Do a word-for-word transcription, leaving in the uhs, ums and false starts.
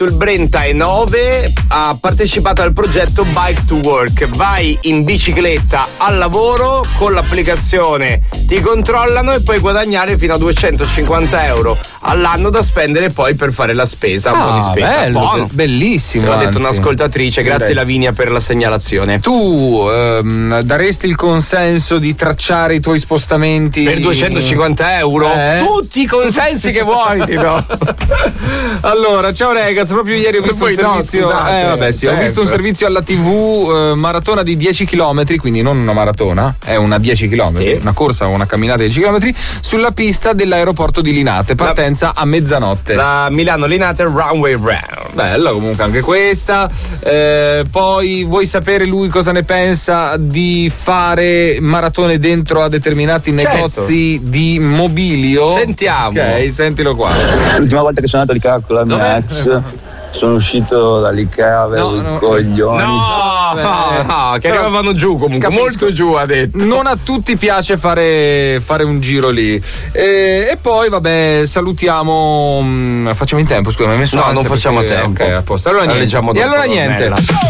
Il Brenta e nove ha partecipato al progetto Bike to Work. Vai in bicicletta al lavoro, con l'applicazione ti controllano e puoi guadagnare fino a duecentocinquanta euro all'anno da spendere poi per fare la spesa. Ah, buoni spesa. bello, Buono. bellissimo. Te l'ha detto anzi. un'ascoltatrice, grazie Direi. Lavinia per la segnalazione. Tu ehm, daresti il consenso di tracciare i tuoi spostamenti Per duecentocinquanta euro? Eh? Tutti i consensi che vuoi ti do. Allora, ciao ragazzi, proprio ieri ho visto un Poi no, servizio. scusate, eh, vabbè, sì, ho certo. visto un servizio alla tivù, eh, maratona di dieci chilometri, quindi non una maratona, è una dieci chilometri, Sì. una corsa o una camminata di dieci chilometri sulla pista dell'aeroporto di Linate, partenza a mezzanotte. La Milano Linate Runway Round. Bella comunque anche questa. Eh, poi vuoi sapere lui cosa ne pensa di fare maratone dentro a determinati Certo. negozi di mobilio? Sentiamo. Ok, sentilo qua. L'ultima volta che sono andato all'Ikea con la mia ex, sono uscito dall'Ikea, avevo No, i no. coglioni. No, no, no, che Però- arrivavano giù comunque, Capisco. molto giù ha detto. Non a tutti piace fare, fare un giro lì. E, e poi, vabbè, salutiamo. mh, Facciamo in tempo, scusa, mi hai messo No, ansia non facciamo perché- tempo. Ok, a posto. Allora La niente. leggiamo E dopo, allora niente. Ornella.